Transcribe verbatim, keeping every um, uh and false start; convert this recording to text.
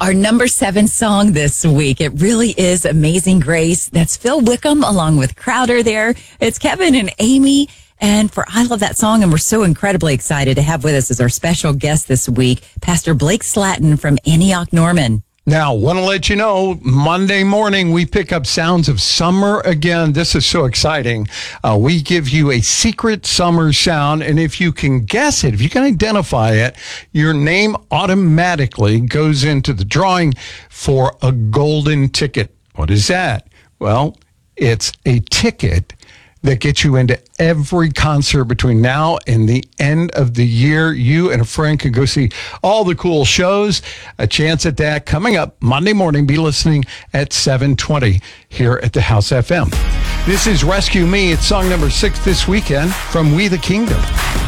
Our number seven song this week, it really is Amazing Grace. That's Phil Wickham along with Crowder there. It's Kevin and Amy. And for I love that song, and we're so incredibly excited to have with us as our special guest this week, Pastor Blake Slatton from Antioch Norman. Now, want to let you know, Monday morning, we pick up sounds of summer again. This is so exciting. Uh, we give you a secret summer sound, and if you can guess it, if you can identify it, your name automatically goes into the drawing for a golden ticket. What is that? Well, it's a ticket that gets you into every concert between now and the end of the year. You and a friend can go see all the cool shows. A chance at that coming up Monday morning. Be listening at seven twenty here at the House F M. This is Rescue Me. It's song number six this weekend from We the Kingdom.